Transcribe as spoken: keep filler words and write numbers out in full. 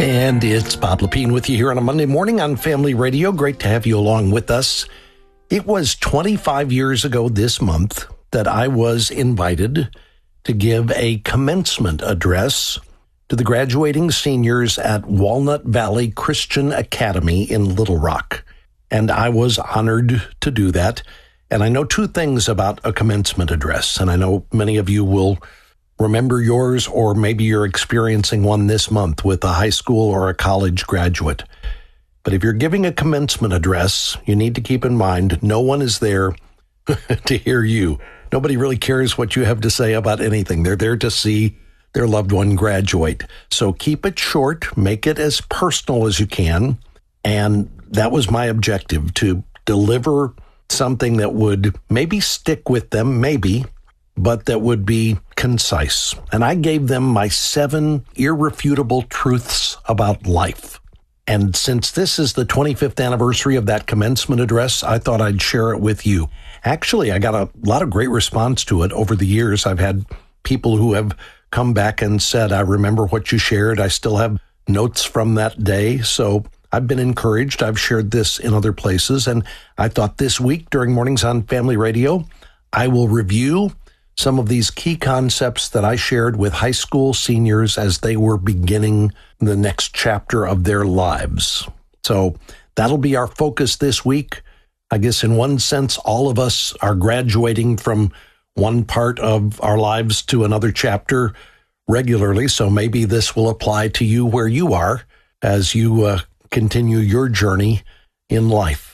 And it's Bob Lepine with you here on a Monday morning on Family Radio. Great to have you along with us. It was twenty-five years ago this month that I was invited to give a commencement address to the graduating seniors at Walnut Valley Christian Academy in Little Rock. And I was honored to do that. And I know two things about a commencement address, and I know many of you will remember yours, or maybe you're experiencing one this month with a high school or a college graduate. But if you're giving a commencement address, you need to keep in mind no one is there to hear you. Nobody really cares what you have to say about anything. They're there to see their loved one graduate. So keep it short, make it as personal as you can. And that was my objective, to deliver something that would maybe stick with them, maybe, but that would be concise. And I gave them my seven irrefutable truths about life. And since this is the twenty-fifth anniversary of that commencement address, I thought I'd share it with you. Actually, I got a lot of great response to it over the years. I've had people who have come back and said, I remember what you shared. I still have notes from that day. So I've been encouraged. I've shared this in other places. And I thought this week during Mornings on Family Radio, I will review some of these key concepts that I shared with high school seniors as they were beginning the next chapter of their lives. So that'll be our focus this week. I guess in one sense, all of us are graduating from one part of our lives to another chapter regularly. So maybe this will apply to you where you are as you uh, continue your journey in life.